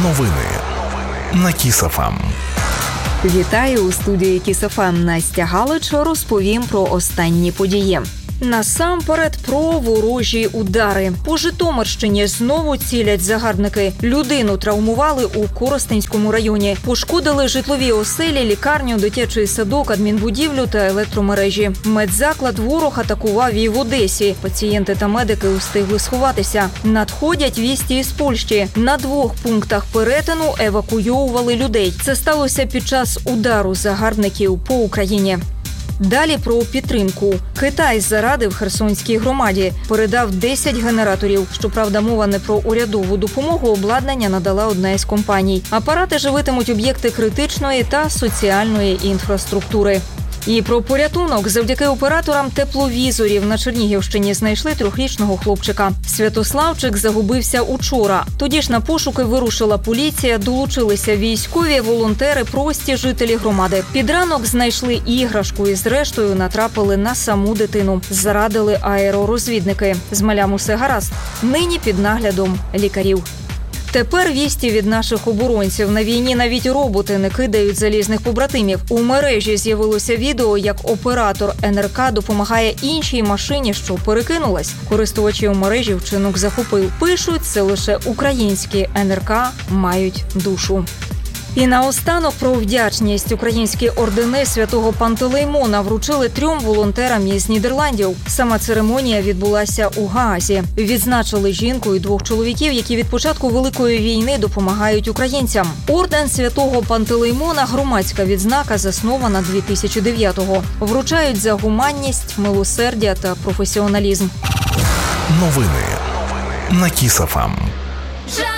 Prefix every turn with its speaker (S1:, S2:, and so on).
S1: Новини на Kiss FM.
S2: Вітаю у студії Kiss FM. Настя Галич, розповім про останні події. Насамперед про ворожі удари. По Житомирщині знову цілять загарбники. Людину травмували у Коростенському районі. Пошкодили житлові оселі, лікарню, дитячий садок, адмінбудівлю та електромережі. Медзаклад ворог атакував і в Одесі. Пацієнти та медики встигли сховатися. Надходять вісті із Польщі. На 2 пунктах перетину евакуйовували людей. Це сталося під час удару загарбників по Україні. Далі про підтримку. Китай зарадив Херсонській громаді. Передав 10 генераторів. Щоправда, мова не про урядову допомогу, обладнання надала одна із компаній. Апарати живитимуть об'єкти критичної та соціальної інфраструктури. І про порятунок. Завдяки операторам тепловізорів на Чернігівщині знайшли 3-річного хлопчика. Святославчик загубився учора. Тоді ж на пошуки вирушила поліція, долучилися військові, волонтери, прості жителі громади. Під ранок знайшли іграшку і зрештою натрапили на саму дитину. Зарадили аеророзвідники. З малям усе гаразд. Нині під наглядом лікарів. Тепер вісті від наших оборонців. На війні навіть роботи не кидають залізних побратимів. У мережі з'явилося відео, як оператор НРК допомагає іншій машині, що перекинулась. Користувачі у мережі вчинок захопив. Пишуть, це лише українські НРК мають душу. І наостанок про вдячність. Українські ордени Святого Пантелеймона вручили 3 волонтерам із Нідерландів. Сама церемонія відбулася у Гаазі. Відзначили жінку і 2 чоловіків, які від початку Великої війни допомагають українцям. Орден Святого Пантелеймона – громадська відзнака, заснована 2009-го. Вручають за гуманність, милосердя та професіоналізм.
S1: Новини на Kiss FM.